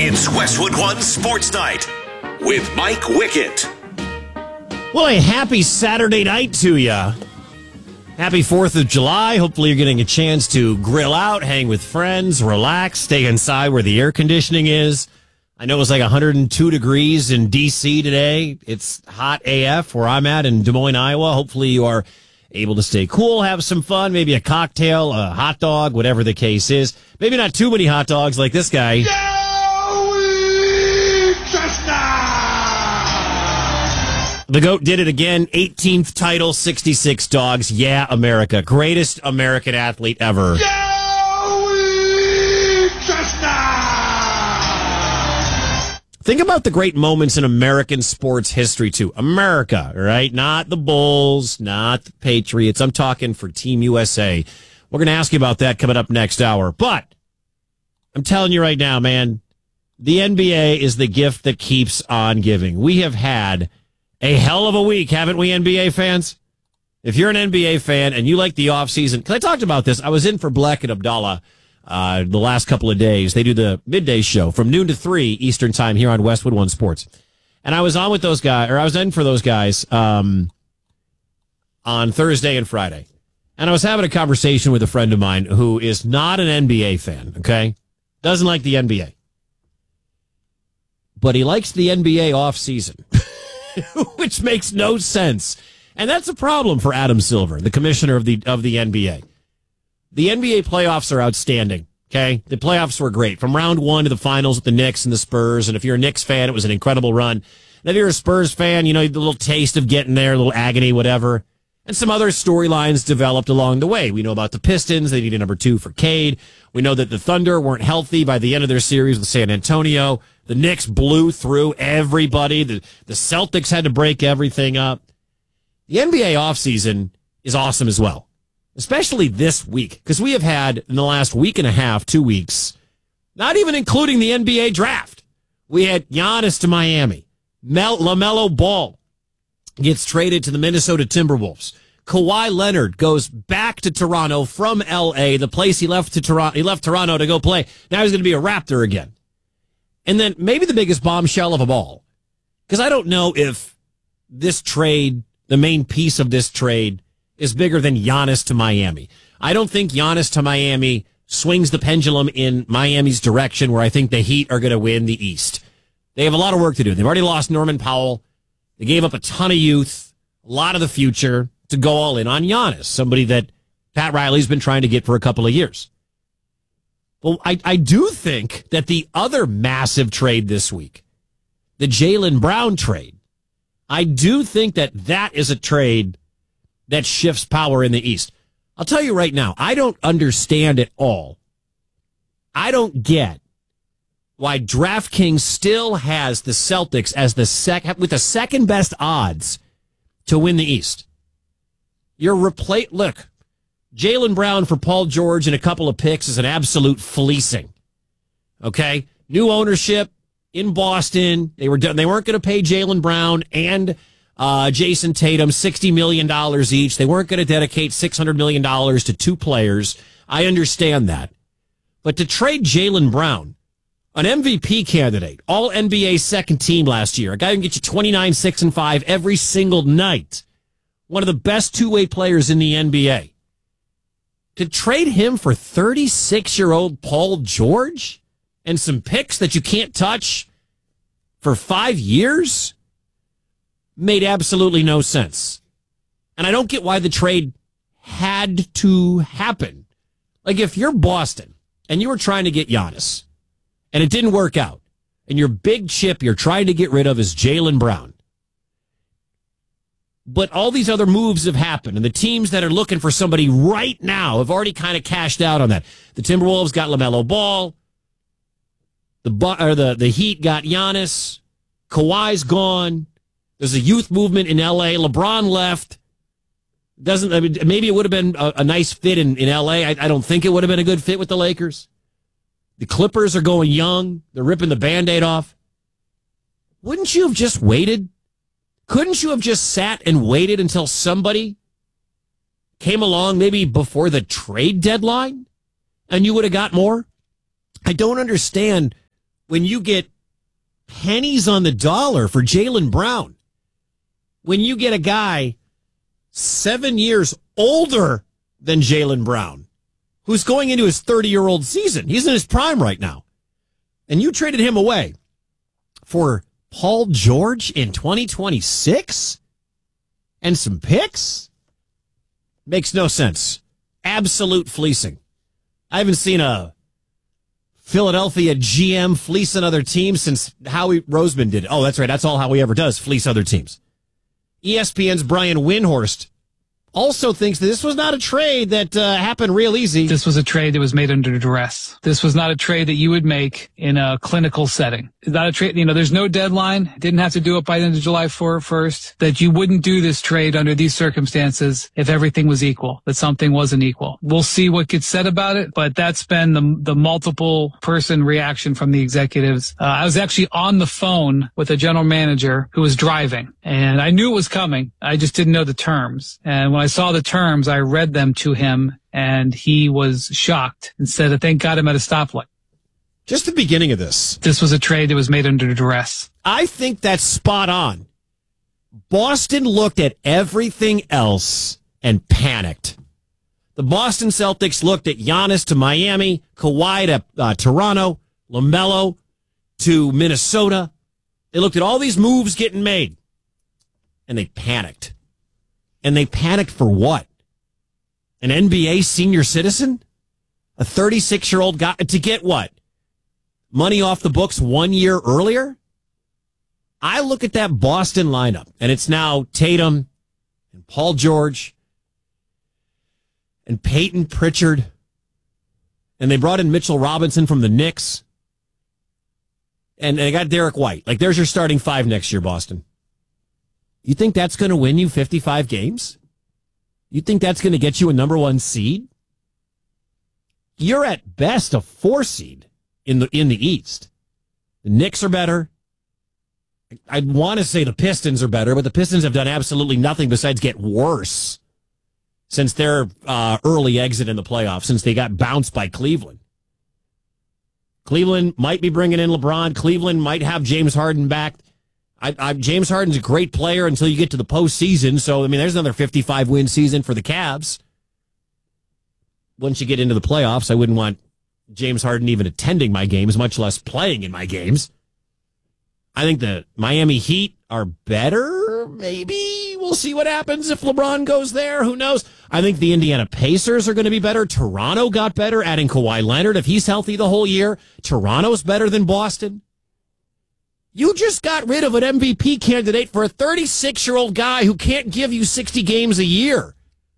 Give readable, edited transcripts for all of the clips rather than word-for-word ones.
It's Westwood One Sports Night with Mike Wickett. Well, a happy Saturday night to you. Happy 4th of July. Hopefully you're getting a chance to grill out, hang with friends, relax, stay inside where the air conditioning is. I know it's like 102 degrees in D.C. today. It's hot AF where I'm at in Des Moines, Iowa. Hopefully you are able to stay cool, have some fun, maybe a cocktail, a hot dog, whatever the case is. Maybe not too many hot dogs like this guy. Joey Chestnut! The GOAT did it again. 18th title, 66 dogs. Yeah, America. Greatest American athlete ever. Joey Chestnut! Think about the great moments in American sports history, too. America, right? Not the Bulls, not the Patriots. I'm talking for Team USA. We're going to ask you about that coming up next hour. But I'm telling you right now, man, the NBA is the gift that keeps on giving. We have had a hell of a week, haven't we, NBA fans? If you're an NBA fan and you like the offseason, because I talked about this, I was in for Black and Abdallah the last couple of days. They do the midday show from noon to 3 Eastern time here on Westwood One Sports. And I was on with those guys, or I was in for those guys on Thursday and Friday. And I was having a conversation with a friend of mine who is not an NBA fan, okay? Doesn't like the NBA. But he likes the NBA offseason, which makes no sense. And that's a problem for Adam Silver, the commissioner of the NBA. The NBA playoffs are outstanding, okay? The playoffs were great. From round one to the finals with the Knicks and the Spurs. And if you're a Knicks fan, it was an incredible run. And if you're a Spurs fan, you know, the little taste of getting there, a little agony, whatever. And some other storylines developed along the way. We know about the Pistons. They needed number 2 for Cade. We know that the Thunder weren't healthy by the end of their series with San Antonio. The Knicks blew through everybody. The Celtics had to break everything up. The NBA offseason is awesome as well, especially this week, because we have had, in the last week and a half, 2 weeks, not even including the NBA draft, we had Giannis to Miami. LaMelo Ball gets traded to the Minnesota Timberwolves. Kawhi Leonard goes back to Toronto from L.A., the place he left Toronto to go play. Now he's going to be a Raptor again. And then maybe the biggest bombshell of them all, because I don't know if this trade, the main piece of this trade, is bigger than Giannis to Miami. I don't think Giannis to Miami swings the pendulum in Miami's direction, where I think the Heat are going to win the East. They have a lot of work to do. They've already lost Norman Powell. They gave up a ton of youth, a lot of the future, to go all in on Giannis, somebody that Pat Riley's been trying to get for a couple of years. Well, I do think that the other massive trade this week, the Jaylen Brown trade, I do think that that is a trade that shifts power in the East. I'll tell you right now, I don't understand at all. I don't get why DraftKings still has the Celtics as with the second best odds to win the East. Look, Jaylen Brown for Paul George and a couple of picks is an absolute fleecing. Okay? New ownership in Boston. They weren't going to pay Jaylen Brown and Jason Tatum $60 million each. They weren't going to dedicate $600 million to 2 players. I understand that. But to trade Jaylen Brown, an MVP candidate, all NBA second team last year, a guy who can get you 29, 6, and 5 every single night, one of the best two-way players in the NBA, to trade him for 36-year-old Paul George and some picks that you can't touch for 5 years made absolutely no sense. And I don't get why the trade had to happen. Like, if you're Boston and you were trying to get Giannis and it didn't work out, and your big chip you're trying to get rid of is Jaylen Brown, but all these other moves have happened, and the teams that are looking for somebody right now have already kind of cashed out on that. The Timberwolves got LaMelo Ball. The Heat got Giannis. Kawhi's gone. There's a youth movement in L.A. LeBron left. Maybe it would have been a nice fit in L.A. I don't think it would have been a good fit with the Lakers. The Clippers are going young. They're ripping the Band-Aid off. Wouldn't you have just waited? Couldn't you have just sat and waited until somebody came along, maybe before the trade deadline, and you would have got more? I don't understand when you get pennies on the dollar for Jaylen Brown, when you get a guy 7 years older than Jaylen Brown, who's going into his 30-year-old season. He's in his prime right now. And you traded him away for Paul George in 2026 and some picks? Makes no sense. Absolute fleecing. I haven't seen a Philadelphia GM fleece another team since Howie Roseman did it. Oh, that's right. That's all Howie ever does, fleece other teams. ESPN's Brian Windhorst also thinks that this was not a trade that happened real easy. This was a trade that was made under duress. This was not a trade that you would make in a clinical setting. It's not a trade, there's no deadline. Didn't have to do it by the end of July 1st. That you wouldn't do this trade under these circumstances if everything was equal, that something wasn't equal. We'll see what gets said about it, but that's been the multiple person reaction from the executives. I was actually on the phone with a general manager who was driving, and I knew it was coming. I just didn't know the terms. And when I saw the terms, I read them to him, and he was shocked and said that thank God I'm at a stoplight. Just the beginning of this. This was a trade that was made under duress. I think that's spot on. Boston looked at everything else and panicked. The Boston Celtics looked at Giannis to Miami, Kawhi to Toronto, LaMelo to Minnesota. They looked at all these moves getting made, and they panicked. And they panicked for what? An NBA senior citizen? A 36-year-old guy to get what? Money off the books 1 year earlier? I look at that Boston lineup, and it's now Tatum and Paul George and Peyton Pritchard, and they brought in Mitchell Robinson from the Knicks, and they got Derek White. Like, there's your starting five next year, Boston. You think that's going to win you 55 games? You think that's going to get you a number one seed? You're at best a 4 seed in the East. The Knicks are better. I want to say the Pistons are better, but the Pistons have done absolutely nothing besides get worse since their early exit in the playoffs, since they got bounced by Cleveland. Cleveland might be bringing in LeBron. Cleveland might have James Harden back. James Harden's a great player until you get to the postseason. So, there's another 55-win season for the Cavs. Once you get into the playoffs, I wouldn't want James Harden even attending my games, much less playing in my games. I think the Miami Heat are better. Maybe we'll see what happens if LeBron goes there. Who knows? I think the Indiana Pacers are going to be better. Toronto got better, adding Kawhi Leonard. If he's healthy the whole year, Toronto's better than Boston. You just got rid of an MVP candidate for a 36-year-old guy who can't give you 60 games a year.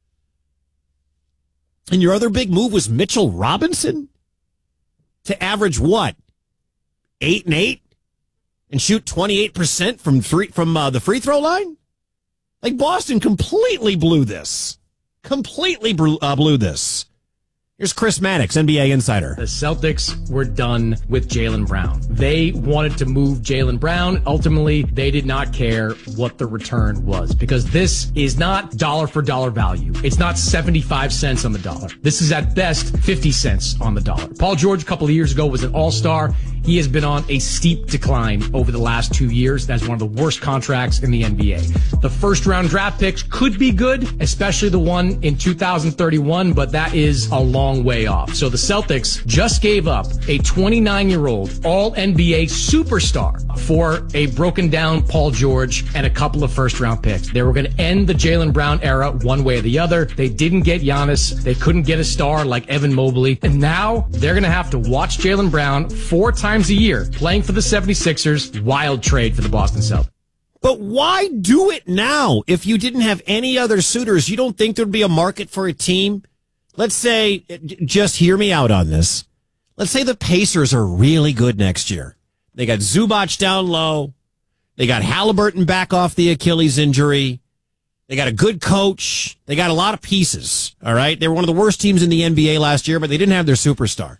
And your other big move was Mitchell Robinson to average what? 8 and 8 and shoot 28% from the free throw line? Like, Boston completely blew this. Completely blew this. Here's Chris Mannix, NBA insider. The Celtics were done with Jaylen Brown. They wanted to move Jaylen Brown. Ultimately, they did not care what the return was, because this is not dollar for dollar value. It's not 75 cents on the dollar. This is at best 50 cents on the dollar. Paul George a couple of years ago was an all-star. He has been on a steep decline over the last 2 years. That's one of the worst contracts in the NBA. The first-round draft picks could be good, especially the one in 2031, but that is a long way off. So the Celtics just gave up a 29-year-old all-NBA superstar for a broken-down Paul George and a couple of first-round picks. They were going to end the Jaylen Brown era one way or the other. They didn't get Giannis. They couldn't get a star like Evan Mobley. And now they're going to have to watch Jaylen Brown 4 times a year playing for the 76ers. Wild trade for the Boston Celtics. But why do it now? If you didn't have any other suitors, you don't think there'd be a market for a team? Let's say, just hear me out on this. Let's say the Pacers are really good next year. They got Zubac down low. They got Halliburton back off the Achilles injury. They got a good coach. They got a lot of pieces, all right? They were one of the worst teams in the NBA last year, but they didn't have their superstar.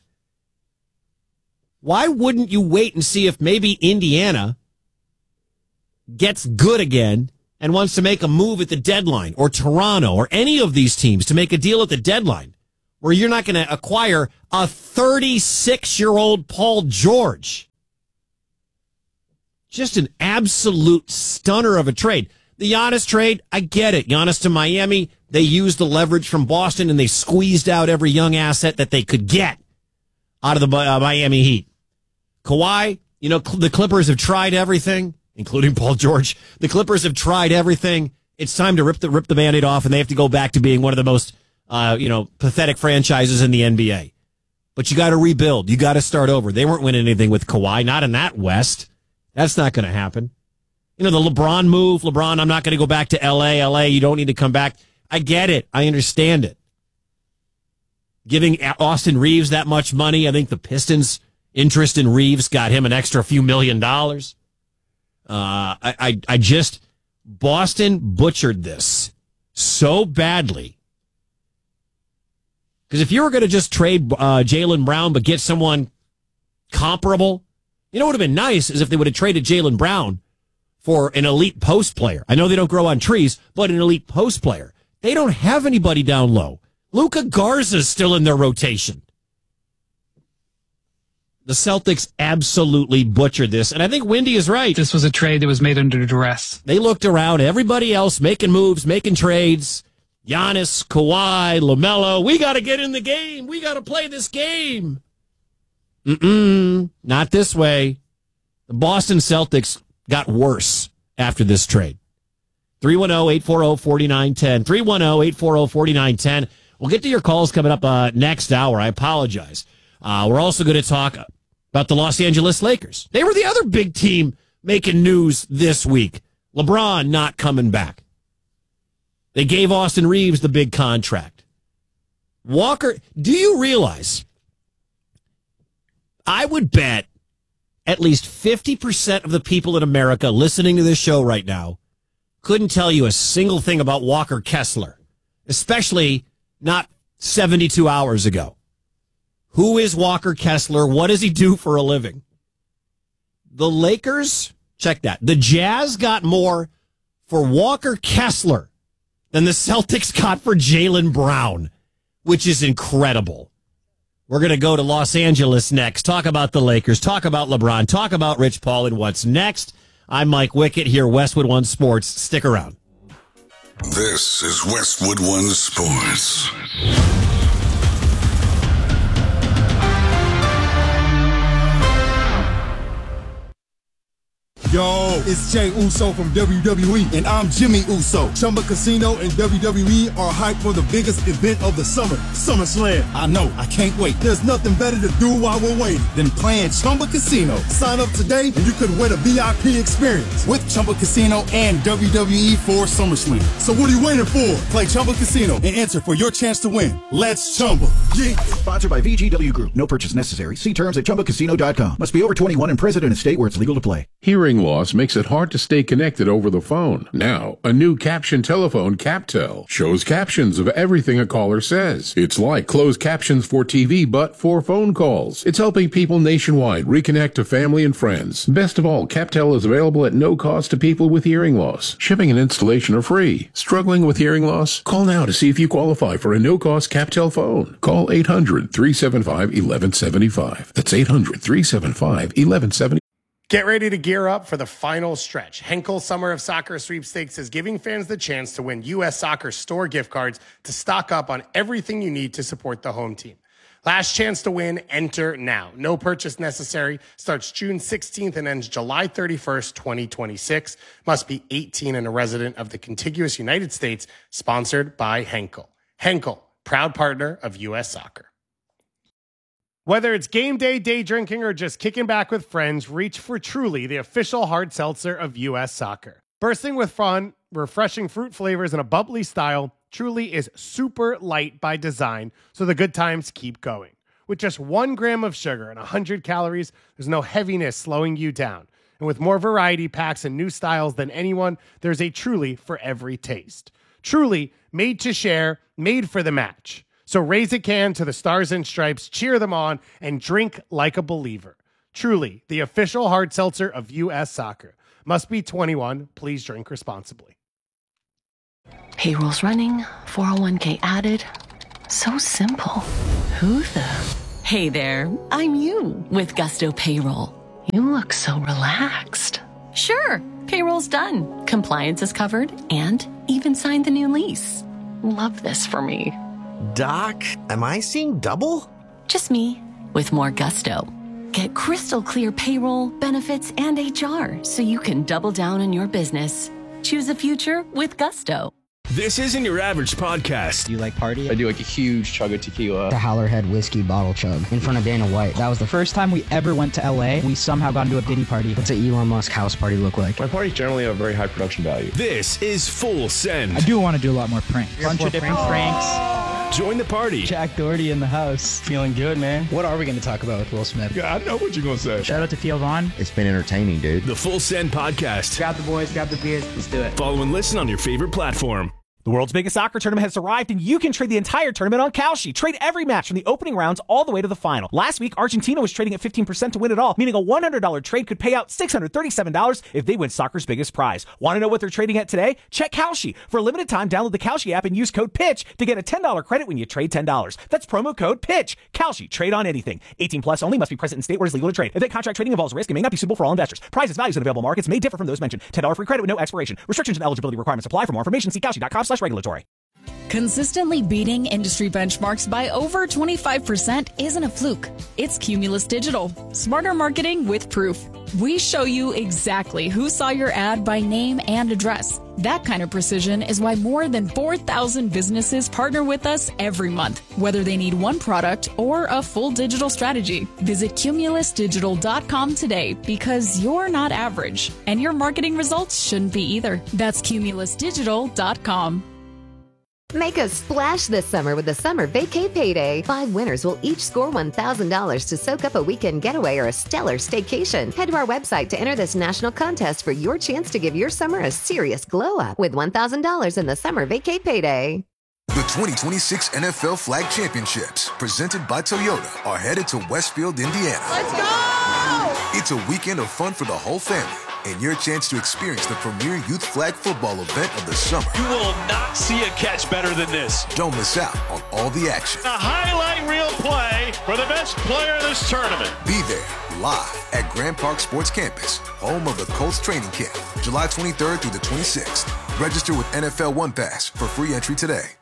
Why wouldn't you wait and see if maybe Indiana gets good again and wants to make a move at the deadline, or Toronto, or any of these teams to make a deal at the deadline where you're not going to acquire a 36-year-old Paul George? Just an absolute stunner of a trade. The Giannis trade, I get it. Giannis to Miami, they used the leverage from Boston and they squeezed out every young asset that they could get out of the Miami Heat. Kawhi, the Clippers have tried everything, including Paul George. The Clippers have tried everything. It's time to rip the Band-Aid off, and they have to go back to being one of the most, pathetic franchises in the NBA. But you got to rebuild. You got to start over. They weren't winning anything with Kawhi, not in that West. That's not going to happen. The LeBron move. LeBron, I'm not going to go back to L.A. L.A., you don't need to come back. I get it. I understand it. Giving Austin Reeves that much money, I think the Pistons' interest in Reeves got him an extra few $1 million. Boston butchered this so badly. Because if you were going to just trade Jaylen Brown but get someone comparable, what would have been nice is if they would have traded Jaylen Brown for an elite post player. I know they don't grow on trees, but an elite post player. They don't have anybody down low. Luka Garza's still in their rotation. The Celtics absolutely butchered this, and I think Wendy is right. This was a trade that was made under duress. They looked around, everybody else making moves, making trades. Giannis, Kawhi, LaMelo, we got to get in the game. We got to play this game. Not this way. The Boston Celtics got worse after this trade. 310-840-4910. 310-840-4910. We'll get to your calls coming up next hour. I apologize. We're also going to talk about the Los Angeles Lakers. They were the other big team making news this week. LeBron not coming back. They gave Austin Reeves the big contract. Walker, do you realize, I would bet at least 50% of the people in America listening to this show right now couldn't tell you a single thing about Walker Kessler, especially not 72 hours ago. Who is Walker Kessler? What does he do for a living? The Lakers, check that. The Jazz got more for Walker Kessler than the Celtics got for Jaylen Brown, which is incredible. We're going to go to Los Angeles next, talk about the Lakers, talk about LeBron, talk about Rich Paul and what's next. I'm Mike Wickett here, Westwood One Sports. Stick around. This is Westwood One Sports. Yo, it's Jay Uso from WWE, and I'm Jimmy Uso. Chumba Casino and WWE are hyped for the biggest event of the summer, SummerSlam. I know, I can't wait. There's nothing better to do while we're waiting than playing Chumba Casino. Sign up today, and you could win a VIP experience with Chumba Casino and WWE for SummerSlam. So what are you waiting for? Play Chumba Casino and enter for your chance to win. Let's Chumba. Yeah. Sponsored by VGW Group. No purchase necessary. See terms at ChumbaCasino.com. Must be over 21 and present in a state where it's legal to play. Hearing loss makes it hard to stay connected over the phone. Now, a new caption telephone, CapTel, shows captions of everything a caller says. It's like closed captions for TV, but for phone calls. It's helping people nationwide reconnect to family and friends. Best of all, CapTel is available at no cost to people with hearing loss. Shipping and installation are free. Struggling with hearing loss? Call now to see if you qualify for a no-cost CapTel phone. Call 800-375-1175. That's 800-375-1175. Get ready to gear up for the final stretch. Henkel Summer of Soccer Sweepstakes is giving fans the chance to win U.S. Soccer store gift cards to stock up on everything you need to support the home team. Last chance to win, enter now. No purchase necessary. Starts June 16th and ends July 31st, 2026. Must be 18 and a resident of the contiguous United States. Sponsored by Henkel. Henkel, proud partner of U.S. Soccer. Whether it's game day, day drinking, or just kicking back with friends, reach for Truly, the official hard seltzer of U.S. Soccer. Bursting with fun, refreshing fruit flavors, and a bubbly style, Truly is super light by design, so the good times keep going. With just 1 gram of sugar and 100 calories, there's no heaviness slowing you down. And with more variety packs and new styles than anyone, there's a Truly for every taste. Truly, made to share, made for the match. So raise a can to the Stars and Stripes, cheer them on, and drink like a believer. Truly, the official hard seltzer of U.S. Soccer. Must be 21. Please drink responsibly. Payroll's running, 401k added. So simple. Who the? Hey there, I'm you with Gusto Payroll. You look so relaxed. Sure, payroll's done, compliance is covered, and even signed the new lease. Love this for me. Doc, am I seeing double? Just me, with more gusto. Get crystal clear payroll, benefits, and HR so you can double down on your business. Choose a future with gusto. This isn't your average podcast. Do you like party? I do like a huge chug of tequila. The Howlerhead whiskey bottle chug in front of Dana White. That was the first time we ever went to LA. We somehow got into a Diddy party. What's an Elon Musk house party look like? My parties generally have very high production value. This is Full Send. I do want to do a lot more pranks. Bunch of different pranks. Join the party. Jack Doherty in the house. Feeling good, man. What are we going to talk about with Will Smith? Yeah, I know what you're going to say. Shout out to Theo Vaughn. It's been entertaining, dude. The Full Send podcast. Grab the boys, grab the beers. Let's do it. Follow and listen on your favorite platform. The world's biggest soccer tournament has arrived, and you can trade the entire tournament on Kalshi. Trade every match from the opening rounds all the way to the final. Last week, Argentina was trading at 15% to win it all, meaning a $100 trade could pay out $637 if they win soccer's biggest prize. Want to know what they're trading at today? Check Kalshi. For a limited time, download the Kalshi app and use code PITCH to get a $10 credit when you trade $10. That's promo code PITCH. Kalshi. Trade on anything. 18 plus only. Must be present in state where it's legal to trade. If that contract trading involves risk, it may not be suitable for all investors. Prices, values, and available markets may differ from those mentioned. $10 free credit with no expiration. Restrictions and eligibility requirements apply. For more information, see kalshi.com/regulatory. Consistently beating industry benchmarks by over 25% isn't a fluke. It's Cumulus Digital. Smarter marketing with proof. We show you exactly who saw your ad by name and address. That kind of precision is why more than 4,000 businesses partner with us every month, whether they need one product or a full digital strategy. Visit cumulusdigital.com today because you're not average, and your marketing results shouldn't be either. That's cumulusdigital.com. Make a splash this summer with the Summer Vacay Payday. 5 winners will each score $1,000 to soak up a weekend getaway or a stellar staycation. Head to our website to enter this national contest for your chance to give your summer a serious glow-up with $1,000 in the Summer Vacay Payday. The 2026 NFL Flag Championships, presented by Toyota, are headed to Westfield, Indiana. Let's go! It's a weekend of fun for the whole family and your chance to experience the premier youth flag football event of the summer. You will not see a catch better than this. Don't miss out on all the action. A highlight reel play for the best player in this tournament. Be there live at Grand Park Sports Campus, home of the Colts training camp, July 23rd through the 26th. Register with NFL One Pass for free entry today.